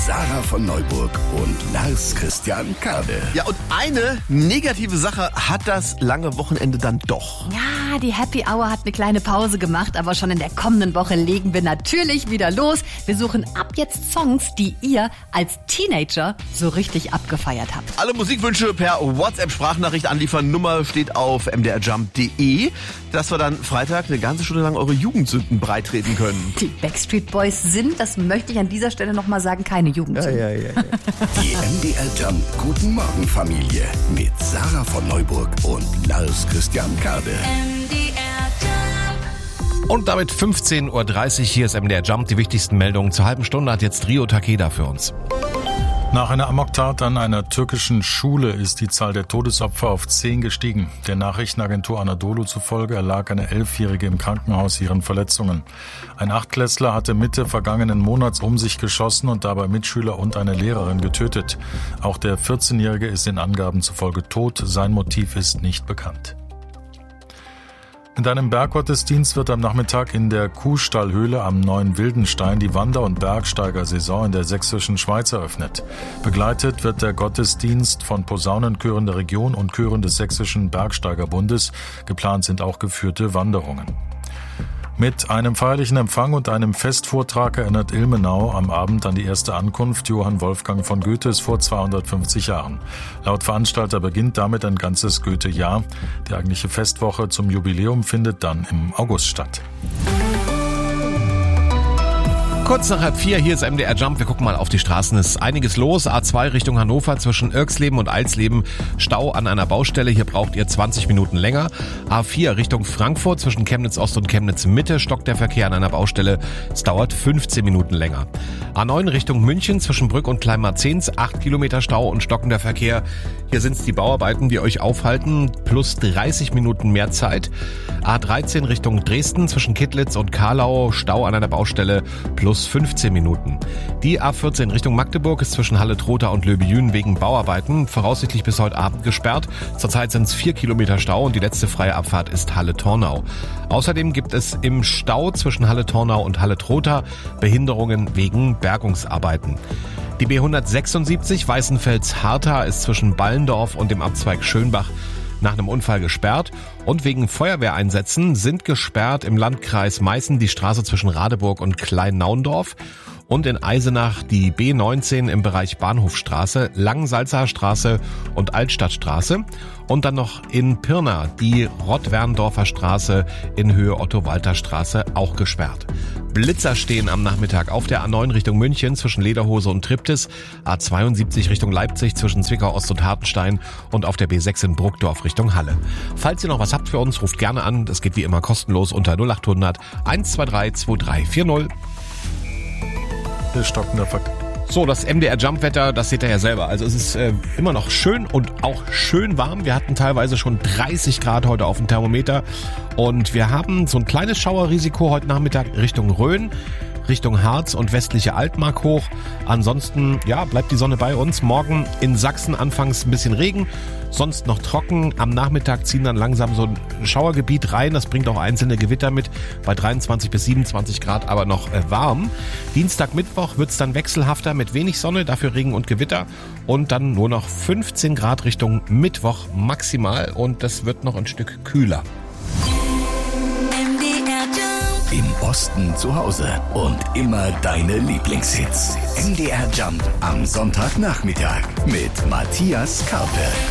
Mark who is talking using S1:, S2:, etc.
S1: Sarah von Neuburg und Lars Christian Kade.
S2: Ja, und eine negative Sache hat das lange Wochenende dann doch.
S3: Ja, die Happy Hour hat eine kleine Pause gemacht, aber schon in der kommenden Woche legen wir natürlich wieder los. Wir suchen ab jetzt Songs, die ihr als Teenager so richtig abgefeiert habt.
S2: Alle Musikwünsche per WhatsApp-Sprachnachricht anliefern. Nummer steht auf mdrjump.de, dass wir dann Freitag eine ganze Stunde lang eure Jugendsünden breitreten können.
S3: Die Backstreet Boys sind, das möchte ich an dieser Stelle nochmal sagen, keine Jugendsünden.
S2: Ja.
S1: Die MDR Jump Guten Morgen Familie mit Sarah von Neuburg und Lars Christian Kade.
S4: Und damit 15.30 Uhr, hier ist MDR Jump. Die wichtigsten Meldungen zur halben Stunde hat jetzt Rio Takeda für uns.
S5: Nach einer Amoktat an einer türkischen Schule ist die Zahl der Todesopfer auf 10 gestiegen. Der Nachrichtenagentur Anadolu zufolge erlag eine 11-Jährige im Krankenhaus ihren Verletzungen. Ein Achtklässler hatte Mitte vergangenen Monats um sich geschossen und dabei Mitschüler und eine Lehrerin getötet. Auch der 14-Jährige ist den Angaben zufolge tot. Sein Motiv ist nicht bekannt. Mit einem Berggottesdienst wird am Nachmittag in der Kuhstallhöhle am Neuen Wildenstein die Wander- und Bergsteigersaison in der sächsischen Schweiz eröffnet. Begleitet wird der Gottesdienst von Posaunenchören der Region und Chören des Sächsischen Bergsteigerbundes. Geplant sind auch geführte Wanderungen. Mit einem feierlichen Empfang und einem Festvortrag erinnert Ilmenau am Abend an die erste Ankunft Johann Wolfgang von Goethes vor 250 Jahren. Laut Veranstalter beginnt damit ein ganzes Goethe-Jahr. Die eigentliche Festwoche zum Jubiläum findet dann im August statt.
S4: Kurz nach 3:30, hier ist MDR Jump. Wir gucken mal auf die Straßen. Es ist einiges los. A2 Richtung Hannover zwischen Irksleben und Eilsleben. Stau an einer Baustelle. Hier braucht ihr 20 Minuten länger. A4 Richtung Frankfurt zwischen Chemnitz Ost und Chemnitz Mitte stockt der Verkehr an einer Baustelle. Es dauert 15 Minuten länger. A9 Richtung München zwischen Brück und Kleinmarzens. 8 Kilometer Stau und stockender Verkehr. Hier sind es die Bauarbeiten, die euch aufhalten. Plus 30 Minuten mehr Zeit. A13 Richtung Dresden zwischen Kittlitz und Karlau. Stau an einer Baustelle. Plus 15 Minuten. Die A14 Richtung Magdeburg ist zwischen Halle-Trotha und Löbejün wegen Bauarbeiten voraussichtlich bis heute Abend gesperrt. Zurzeit sind es 4 Kilometer Stau und die letzte freie Abfahrt ist Halle-Tornau. Außerdem gibt es im Stau zwischen Halle-Tornau und Halle-Trotha Behinderungen wegen Bergungsarbeiten. Die B176 Weißenfels-Hartha ist zwischen Ballendorf und dem Abzweig Schönbach nach einem Unfall gesperrt und wegen Feuerwehreinsätzen sind gesperrt im Landkreis Meißen die Straße zwischen Radeburg und Klein-Naundorf und in Eisenach die B19 im Bereich Bahnhofstraße, Langensalzer Straße und Altstadtstraße und dann noch in Pirna die Rottwerndorfer Straße in Höhe Otto-Walter-Straße auch gesperrt. Blitzer stehen am Nachmittag auf der A9 Richtung München zwischen Lederhose und Triptis, A72 Richtung Leipzig zwischen Zwickau Ost und Hartenstein und auf der B6 in Bruckdorf Richtung Halle. Falls ihr noch was habt für uns, ruft gerne an. Das geht wie immer kostenlos unter 0800 123 2340.
S5: Stockender Verkehr.
S4: So, das MDR Jump Wetter, das seht ihr ja selber. Also es ist immer noch schön und auch schön warm. Wir hatten teilweise schon 30 Grad heute auf dem Thermometer. Und wir haben so ein kleines Schauerrisiko heute Nachmittag Richtung Rhön, Richtung Harz und westliche Altmark hoch. Ansonsten, ja, bleibt die Sonne bei uns. Morgen in Sachsen anfangs ein bisschen Regen, sonst noch trocken. Am Nachmittag ziehen dann langsam so ein Schauergebiet rein. Das bringt auch einzelne Gewitter mit. Bei 23 bis 27 Grad aber noch warm. Dienstag, Mittwoch wird's dann wechselhafter mit wenig Sonne, dafür Regen und Gewitter. Und dann nur noch 15 Grad Richtung Mittwoch maximal. Und das wird noch ein Stück kühler.
S1: Im Osten zu Hause und immer deine Lieblingshits. MDR Jump am Sonntagnachmittag mit Matthias Karpe.